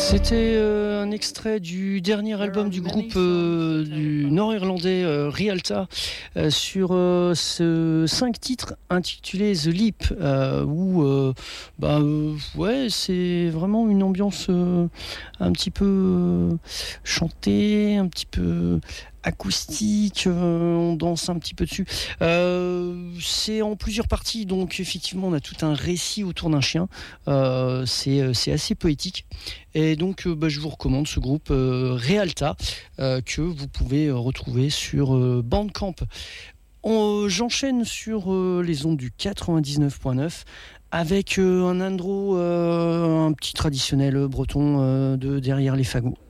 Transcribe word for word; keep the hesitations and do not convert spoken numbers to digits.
C'était euh, un extrait du dernier album du groupe euh, du nord-irlandais euh, Rialta euh, sur euh, ce cinq titres intitulé The Leap euh, où euh, bah, euh, ouais, c'est vraiment une ambiance euh, un petit peu euh, chantée, un petit peu acoustique, euh, on danse un petit peu dessus. Euh, c'est en plusieurs parties, donc effectivement on a tout un récit autour d'un chien. Euh, c'est, c'est assez poétique. Et donc euh, bah, je vous recommande ce groupe euh, Rialta euh, que vous pouvez retrouver sur euh, Bandcamp. On, euh, j'enchaîne sur euh, les ondes du quatre-vingt-dix-neuf point neuf avec euh, un Andro, euh, un petit traditionnel breton euh, de derrière les fagots.